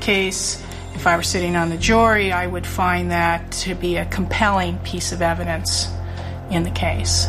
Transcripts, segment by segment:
case, if I were sitting on the jury, I would find that to be a compelling piece of evidence in the case.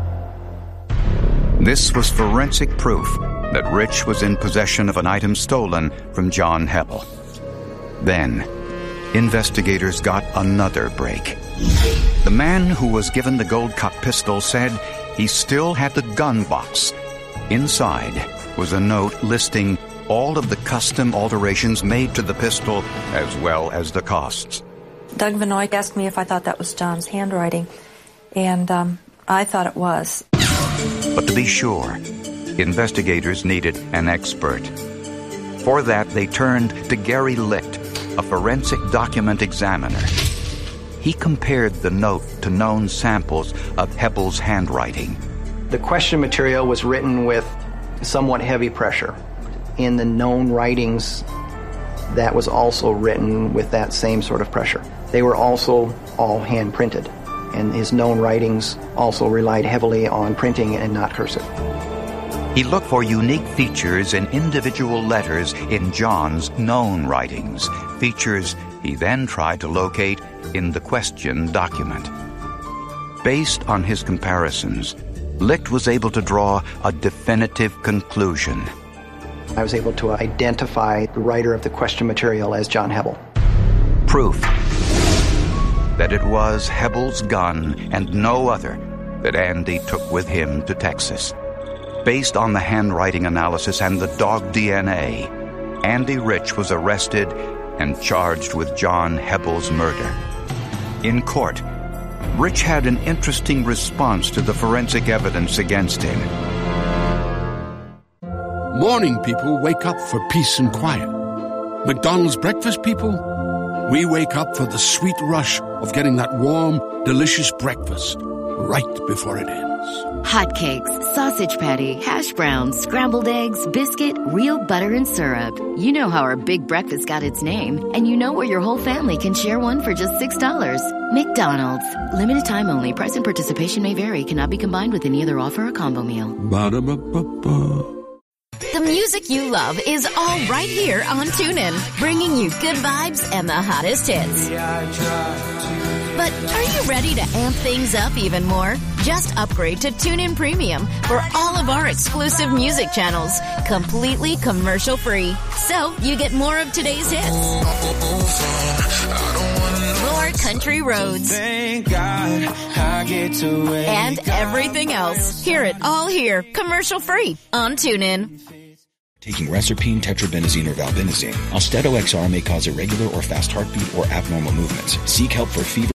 This was forensic proof that Rich was in possession of an item stolen from John Hebel. Then, investigators got another break. The man who was given the gold-cut pistol said he still had the gun box. Inside was a note listing all of the custom alterations made to the pistol, as well as the costs. Doug Vanoy asked me if I thought that was John's handwriting, and I thought it was. But to be sure, investigators needed an expert. For that, they turned to Gary Licht, a forensic document examiner. He compared the note to known samples of Hebel's handwriting. The question material was written with somewhat heavy pressure. In the known writings, that was also written with that same sort of pressure. They were also all hand-printed, and his known writings also relied heavily on printing and not cursive. He looked for unique features in individual letters in John's known writings, features he then tried to locate in the question document. Based on his comparisons, Licht was able to draw a definitive conclusion. I was able to identify the writer of the question material as John Hebel. Proof that it was Hebel's gun and no other that Andy took with him to Texas. Based on the handwriting analysis and the dog DNA, Andy Rich was arrested and charged with John Hebel's murder. In court, Rich had an interesting response to the forensic evidence against him. Morning people wake up for peace and quiet. McDonald's breakfast people, we wake up for the sweet rush of getting that warm, delicious breakfast right before it ends. Hotcakes, sausage patty, hash browns, scrambled eggs, biscuit, real butter and syrup. You know how our big breakfast got its name, and you know where your whole family can share one for just $6. McDonald's. Limited time only. Price and participation may vary. Cannot be combined with any other offer or combo meal. Ba-da-ba-ba-ba. The music you love is all right here on TuneIn, bringing you good vibes and the hottest hits. But are you ready to amp things up even more? Just upgrade to TuneIn Premium for all of our exclusive music channels, completely commercial-free. So you get more of today's hits, more country roads, thank God I get to wake and everything else. Hear it all here, commercial-free on TuneIn. Taking Reserpine, Tetrabenazine, or Valbenazine, Austedo XR may cause irregular or fast heartbeat or abnormal movements. Seek help for fever.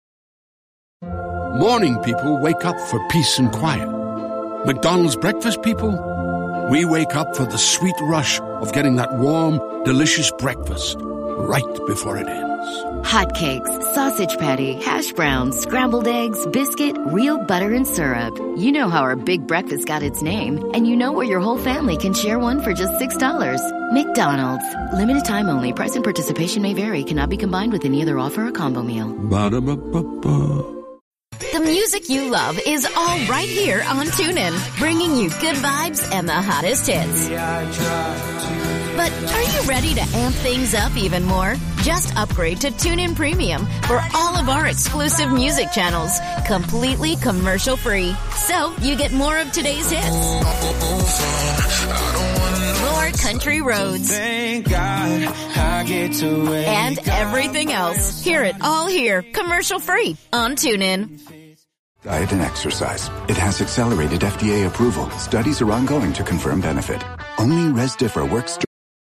Morning people wake up for peace and quiet. McDonald's breakfast people, we wake up for the sweet rush of getting that warm, delicious breakfast right before it ends. Hotcakes, sausage patty, hash browns, scrambled eggs, biscuit, real butter and syrup. You know how our big breakfast got its name, and you know where your whole family can share one for just $6. McDonald's. Limited time only. Price and participation may vary. Cannot be combined with any other offer or combo meal. Ba-da-ba-ba-ba. The music you love is all right here on TuneIn, bringing you good vibes and the hottest hits. But are you ready to amp things up even more? Just upgrade to TuneIn Premium for all of our exclusive music channels, completely commercial-free. So you get more of today's hits, more country roads, thank God I get to wake and everything else. Hear it all here, commercial-free on TuneIn. Diet and exercise. It has accelerated FDA approval. Studies are ongoing to confirm benefit. Only Rezdiffra works.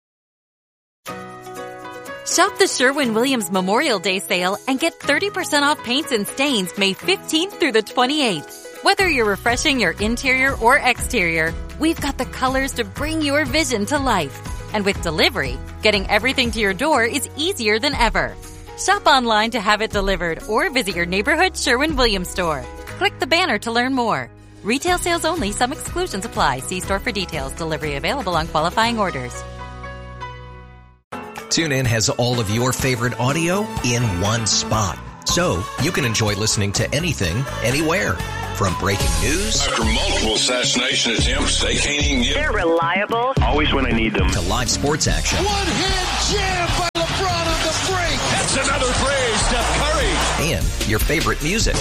Shop the Sherwin-Williams Memorial Day sale and get 30% off paints and stains May 15th through the 28th. Whether you're refreshing your interior or exterior, we've got the colors to bring your vision to life. And with delivery, getting everything to your door is easier than ever. Shop online to have it delivered or visit your neighborhood Sherwin-Williams store. Click the banner to learn more. Retail sales only. Some exclusions apply. See store for details. Delivery available on qualifying orders. TuneIn has all of your favorite audio in one spot. So you can enjoy listening to anything, anywhere. From breaking news. After multiple assassination attempts, they can't even get... They're reliable. Always when I need them. To live sports action. One-hand jam by your favorite music.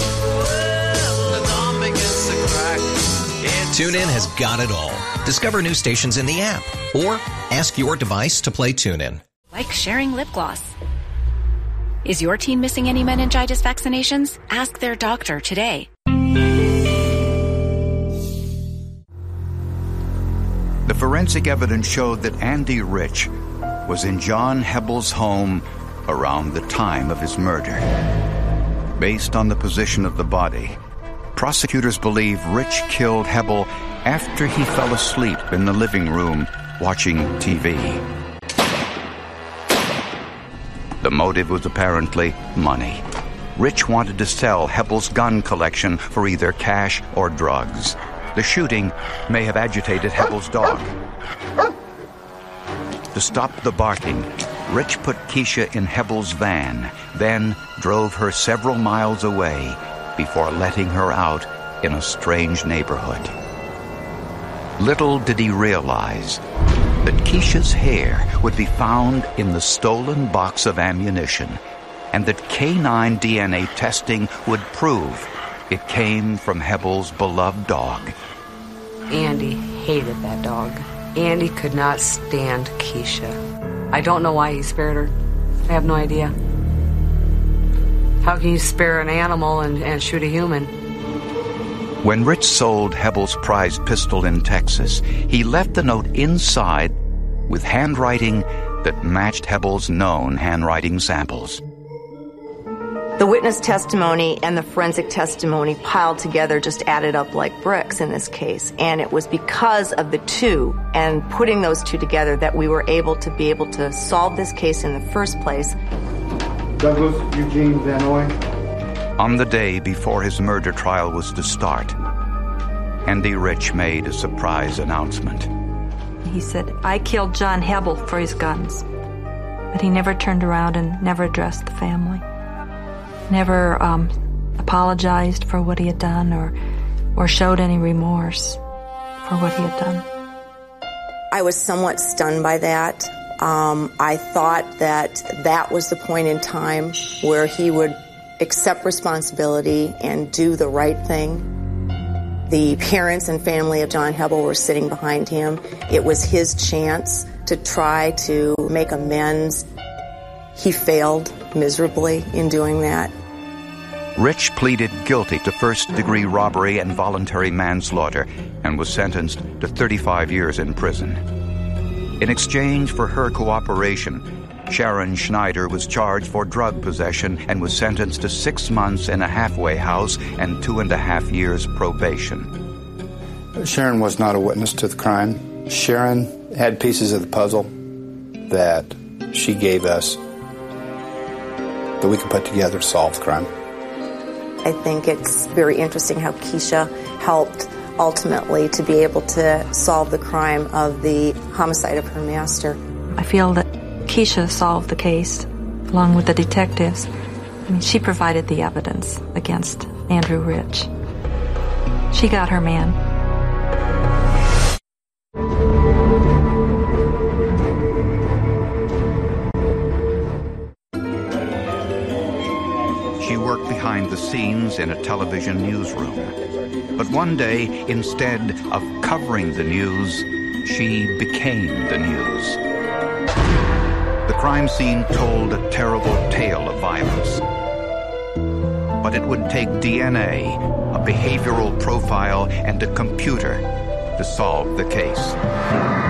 TuneIn has got it all. Discover new stations in the app or ask your device to play TuneIn. Like sharing lip gloss. Is your teen missing any meningitis vaccinations? Ask their doctor today. The forensic evidence showed that Andy Rich was in John Hebel's home around the time of his murder. Based on the position of the body, prosecutors believe Rich killed Hebel after he fell asleep in the living room watching TV. The motive was apparently money. Rich wanted to sell Hebel's gun collection for either cash or drugs. The shooting may have agitated Hebel's dog. To stop the barking, Rich put Keisha in Hebel's van, then drove her several miles away before letting her out in a strange neighborhood. Little did he realize that Keisha's hair would be found in the stolen box of ammunition, and that canine DNA testing would prove it came from Hebel's beloved dog. Andy hated that dog. Andy could not stand Keisha. I don't know why he spared her. I have no idea. How can you spare an animal and shoot a human? When Rich sold Hebel's prized pistol in Texas, he left the note inside with handwriting that matched Hebel's known handwriting samples. The witness testimony and the forensic testimony piled together just added up like bricks in this case. And it was because of the two and putting those two together that we were able to solve this case in the first place. Douglas Eugene Van Oy. On the day before his murder trial was to start, Andy Rich made a surprise announcement. He said, I killed John Hebel for his guns. But he never turned around and never addressed the family. Never apologized for what he had done or showed any remorse for what he had done. I was somewhat stunned by that. I thought that was the point in time where he would accept responsibility and do the right thing. The parents and family of John Hebel were sitting behind him. It was his chance to try to make amends. He failed miserably in doing that. Rich pleaded guilty to first-degree robbery and voluntary manslaughter and was sentenced to 35 years in prison. In exchange for her cooperation, Sharon Schneider was charged for drug possession and was sentenced to 6 months in a halfway house and 2.5 years probation. Sharon was not a witness to the crime. Sharon had pieces of the puzzle that she gave us that we could put together to solve the crime. I think it's very interesting how Keisha helped ultimately to be able to solve the crime of the homicide of her master. I feel that Keisha solved the case along with the detectives. I mean, she provided the evidence against Andrew Rich. She got her man. She worked behind the scenes in a television newsroom. But one day, instead of covering the news, she became the news. The crime scene told a terrible tale of violence. But it would take DNA, a behavioral profile, and a computer to solve the case.